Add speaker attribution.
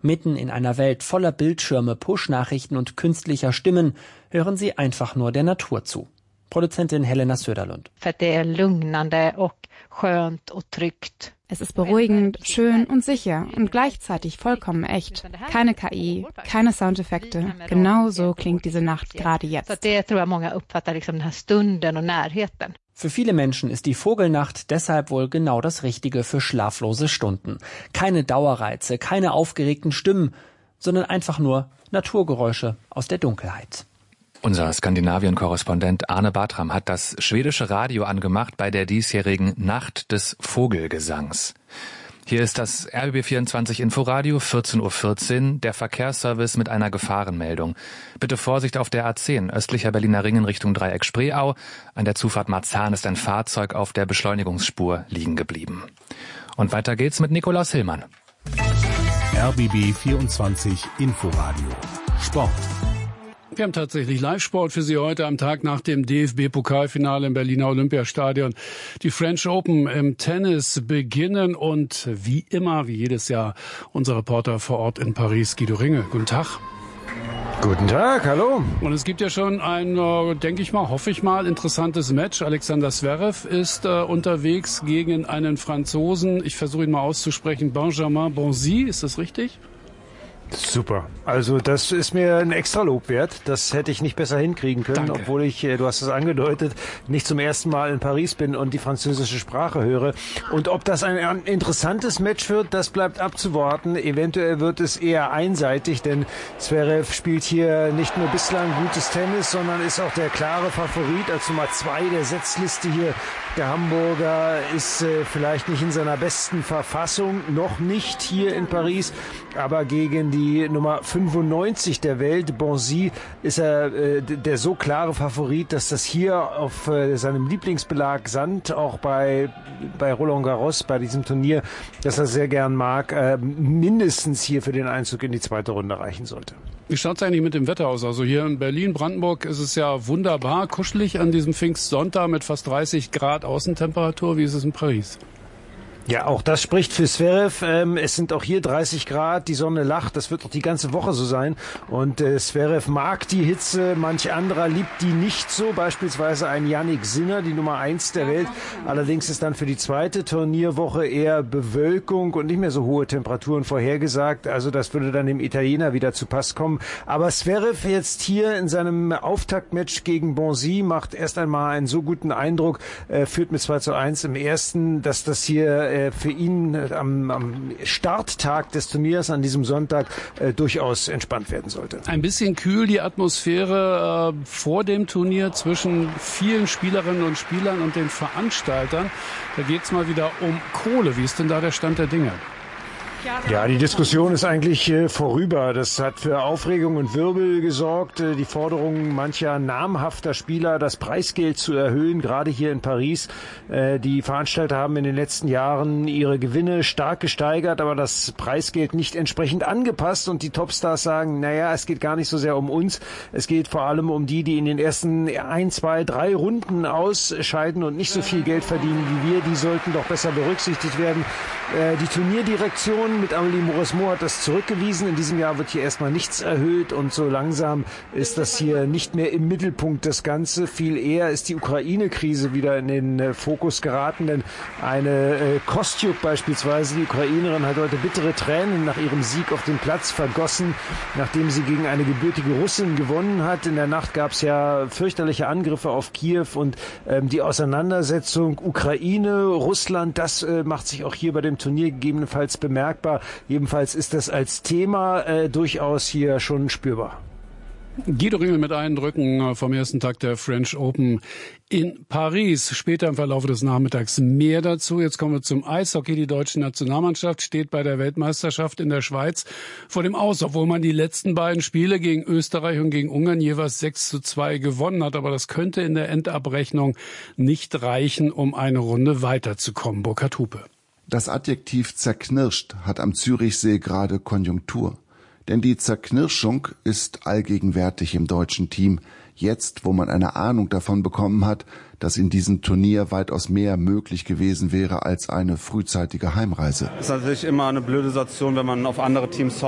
Speaker 1: Mitten in einer Welt voller Bildschirme, Push-Nachrichten und künstlicher Stimmen hören sie einfach nur der Natur zu. Produzentin Helena Söderlund.
Speaker 2: Es ist beruhigend, schön und sicher und gleichzeitig vollkommen echt. Keine KI, keine Soundeffekte. Genau so klingt diese Nacht gerade jetzt.
Speaker 1: Für viele Menschen ist die Vogelnacht deshalb wohl genau das Richtige für schlaflose Stunden. Keine Dauerreize, keine aufgeregten Stimmen, sondern einfach nur Naturgeräusche aus der Dunkelheit.
Speaker 3: Unser Skandinavien-Korrespondent Arne Bartram hat das schwedische Radio angemacht bei der diesjährigen Nacht des Vogelgesangs. Hier ist das RBB24 Inforadio, 14:14 Uhr, der Verkehrsservice mit einer Gefahrenmeldung. Bitte Vorsicht auf der A10, östlicher Berliner Ring in Richtung Dreieck Spreeau. An der Zufahrt Marzahn ist ein Fahrzeug auf der Beschleunigungsspur liegen geblieben. Und weiter geht's mit Nikolaus Hillmann.
Speaker 4: RBB24 Inforadio. Sport.
Speaker 5: Wir haben tatsächlich Live-Sport für Sie heute am Tag nach dem DFB-Pokalfinale im Berliner Olympiastadion. Die French Open im Tennis beginnen und wie immer, wie jedes Jahr, unser Reporter vor Ort in Paris, Guido Ringel. Guten Tag.
Speaker 6: Guten Tag, hallo.
Speaker 5: Und es gibt ja schon ein, denke ich mal, hoffe ich mal, interessantes Match. Alexander Zverev ist unterwegs gegen einen Franzosen. Ich versuche ihn mal auszusprechen. Benjamin Bonzi, ist das richtig?
Speaker 6: Super. Also das ist mir ein extra Lob wert. Das hätte ich nicht besser hinkriegen können,
Speaker 5: Danke.
Speaker 6: Obwohl ich, du hast es angedeutet, nicht zum ersten Mal in Paris bin und die französische Sprache höre. Und ob das ein interessantes Match wird, das bleibt abzuwarten. Eventuell wird es eher einseitig, denn Zverev spielt hier nicht nur bislang gutes Tennis, sondern ist auch der klare Favorit als Nummer 2 der Setzliste hier. Der Hamburger ist vielleicht nicht in seiner besten Verfassung, noch nicht hier in Paris, aber gegen die Nummer 95 der Welt, Bonzi, ist er der so klare Favorit, dass das hier auf seinem Lieblingsbelag Sand, auch bei Roland Garros, bei diesem Turnier, das er sehr gern mag, mindestens hier für den Einzug in die zweite Runde reichen sollte.
Speaker 5: Wie schaut es eigentlich mit dem Wetter aus? Also hier in Berlin, Brandenburg ist es ja wunderbar kuschelig an diesem Pfingstsonntag mit fast 30 Grad Außentemperatur. Wie ist es in Paris?
Speaker 6: Ja, auch das spricht für Zverev. Es sind auch hier 30 Grad, die Sonne lacht, das wird auch die ganze Woche so sein. Und Zverev mag die Hitze, manch anderer liebt die nicht so, beispielsweise ein Jannik Sinner, die Nummer 1 der Welt. Allerdings ist dann für die zweite Turnierwoche eher Bewölkung und nicht mehr so hohe Temperaturen vorhergesagt. Also das würde dann dem Italiener wieder zu Pass kommen. Aber Zverev jetzt hier in seinem Auftaktmatch gegen Bonzi macht erst einmal einen so guten Eindruck, führt mit 2:1 im ersten, dass das hier für ihn am Starttag des Turniers an diesem Sonntag durchaus entspannt werden sollte.
Speaker 5: Ein bisschen kühl die Atmosphäre vor dem Turnier zwischen vielen Spielerinnen und Spielern und den Veranstaltern. Da geht es mal wieder um Kohle. Wie ist denn da der Stand der Dinge?
Speaker 6: Ja, die Diskussion ist eigentlich vorüber. Das hat für Aufregung und Wirbel gesorgt. Die Forderung mancher namhafter Spieler, das Preisgeld zu erhöhen, gerade hier in Paris. Die Veranstalter haben in den letzten Jahren ihre Gewinne stark gesteigert, aber das Preisgeld nicht entsprechend angepasst. Und die Topstars sagen, naja, es geht gar nicht so sehr um uns. Es geht vor allem um die in den ersten 1, 2, 3 Runden ausscheiden und nicht so viel Geld verdienen wie wir. Die sollten doch besser berücksichtigt werden. Die Turnierdirektion mit Amélie Mauresmo hat das zurückgewiesen. In diesem Jahr wird hier erstmal nichts erhöht und so langsam ist das hier nicht mehr im Mittelpunkt das Ganze. Viel eher ist die Ukraine-Krise wieder in den Fokus geraten, denn eine Kostyuk beispielsweise, die Ukrainerin, hat heute bittere Tränen nach ihrem Sieg auf dem Platz vergossen, nachdem sie gegen eine gebürtige Russin gewonnen hat. In der Nacht gab es ja fürchterliche Angriffe auf Kiew und die Auseinandersetzung Ukraine-Russland, das macht sich auch hier bei dem Turnier gegebenenfalls bemerkbar. Jedenfalls ist das als Thema durchaus hier schon spürbar.
Speaker 5: Guido Ringel mit Eindrücken vom ersten Tag der French Open in Paris. Später im Verlauf des Nachmittags mehr dazu. Jetzt kommen wir zum Eishockey. Die deutsche Nationalmannschaft steht bei der Weltmeisterschaft in der Schweiz vor dem Aus, obwohl man die letzten beiden Spiele gegen Österreich und gegen Ungarn jeweils 6:2 gewonnen hat. Aber das könnte in der Endabrechnung nicht reichen, um eine Runde weiterzukommen. Burkhard Hupe.
Speaker 7: Das Adjektiv zerknirscht hat am Zürichsee gerade Konjunktur. Denn die Zerknirschung ist allgegenwärtig im deutschen Team. Jetzt, wo man eine Ahnung davon bekommen hat, dass in diesem Turnier weitaus mehr möglich gewesen wäre als eine frühzeitige Heimreise.
Speaker 8: Es ist natürlich immer eine blöde Situation, wenn man auf andere Teams